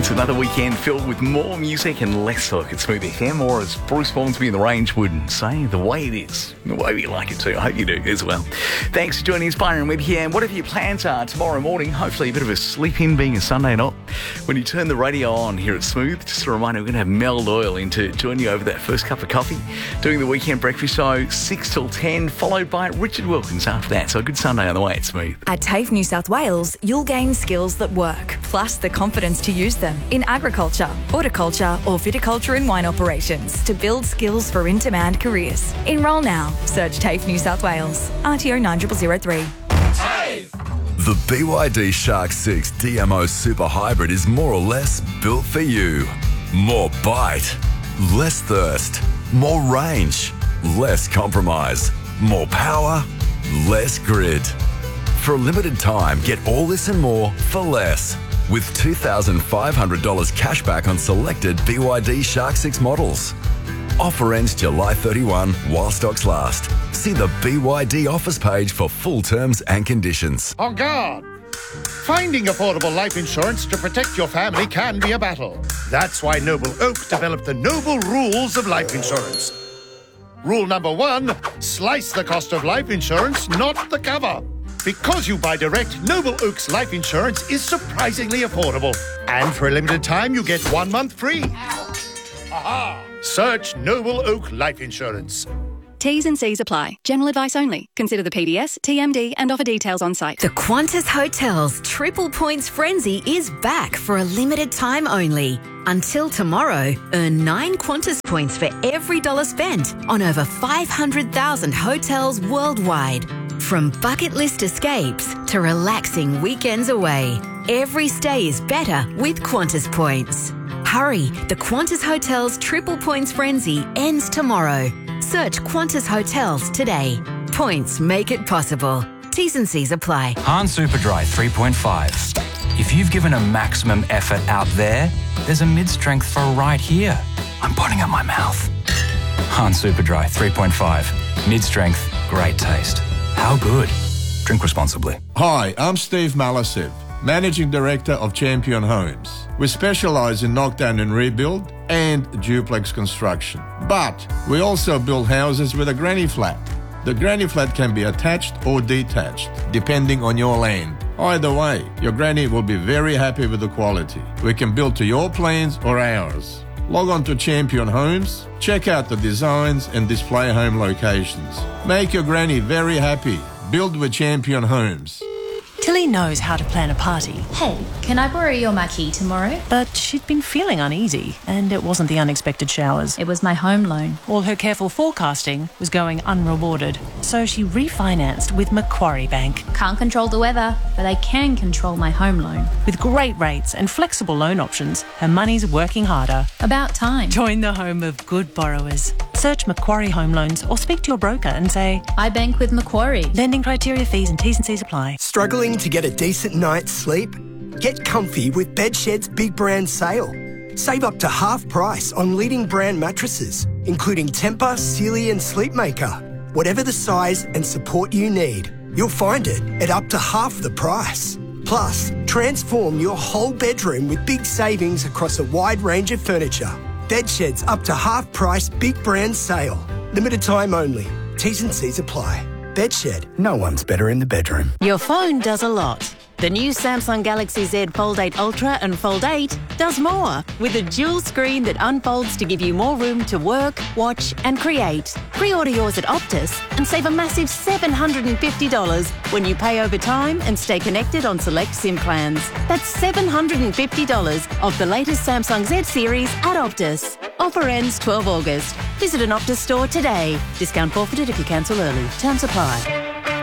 It's another weekend filled with more music and less talk at Smooth FM, or as Bruce Hornsby in The Range would say, the way it is, the way we like it too. I hope you do as well. Thanks for joining us, Byron Webb here. And whatever your plans are tomorrow morning, hopefully a bit of a sleep in being a Sunday night. When you turn the radio on here at Smooth, just a reminder, we're going to have Mel Doyle in to join you over that first cup of coffee, doing the weekend breakfast show 6 till 10, followed by Richard Wilkins after that. So a good Sunday on the way at Smooth. At TAFE New South Wales, you'll gain skills that work, plus the confidence to use them in agriculture, horticulture or viticulture and wine operations to build skills for in-demand careers. Enrol now. Search TAFE New South Wales. RTO 9003. The BYD Shark 6 DMO Super Hybrid is more or less built for you. More bite, less thirst, more range, less compromise, more power, less grid. For a limited time, get all this and more for less. With $2,500 cash back on selected BYD Shark 6 models. Offer ends July 31 while stocks last. See the BYD offers page for full terms and conditions. On guard! Finding affordable life insurance to protect your family can be a battle. That's why Noble Oak developed the Noble Rules of Life Insurance. Rule number 1, slice the cost of life insurance, not the cover. Because you buy direct, Noble Oak's life insurance is surprisingly affordable. And for a limited time, you get 1 month free. Aha! Search Noble Oak Life Insurance. T's and C's apply. General advice only. Consider the PDS, TMD and offer details on site. The Qantas Hotels Triple Points Frenzy is back for a limited time only. Until tomorrow, earn 9 Qantas points for every dollar spent on over 500,000 hotels worldwide. From bucket list escapes to relaxing weekends away, every stay is better with Qantas points. Hurry, the Qantas Hotels Triple Points Frenzy ends tomorrow. Search Qantas Hotels today. Points make it possible. T's and C's apply. Hahn Superdry 3.5. If you've given a maximum effort out there, there's a mid-strength for right here. I'm putting up my mouth. Hahn Superdry 3.5. Mid-strength, great taste. How good? Drink responsibly. Hi, I'm Steve Malasiv, Managing Director of Champion Homes. We specialise in knockdown and rebuild and duplex construction. But we also build houses with a granny flat. The granny flat can be attached or detached, depending on your land. Either way, your granny will be very happy with the quality. We can build to your plans or ours. Log on to Champion Homes, check out the designs and display home locations. Make your granny very happy. Build with Champion Homes. Tilly knows how to plan a party. Hey, can I borrow your marquee tomorrow? But she'd been feeling uneasy, and it wasn't the unexpected showers. It was my home loan. All her careful forecasting was going unrewarded, so she refinanced with Macquarie Bank. Can't control the weather, but I can control my home loan. With great rates and flexible loan options, her money's working harder. About time. Join the home of good borrowers. Search Macquarie Home Loans or speak to your broker and say, I bank with Macquarie. Lending criteria, fees and T's and C's apply. Struggling to get a decent night's sleep? Get comfy with Bedshed's big brand sale. Save up to half price on leading brand mattresses, including Tempur, Sealy and Sleepmaker. Whatever the size and support you need, you'll find it at up to half the price. Plus, transform your whole bedroom with big savings across a wide range of furniture. Bedshed's up to half price big brand sale. Limited time only. T's and C's apply. Bedshed, no one's better in the bedroom. Your phone does a lot. The new Samsung Galaxy Z Fold 8 Ultra and Fold 8 does more, with a dual screen that unfolds to give you more room to work, watch and create. Pre-order yours at Optus and save a massive $750 when you pay over time and stay connected on select SIM plans. That's $750 of the latest Samsung Z series at Optus. Offer ends 12 August. Visit an Optus store today. Discount forfeited if you cancel early. Terms apply.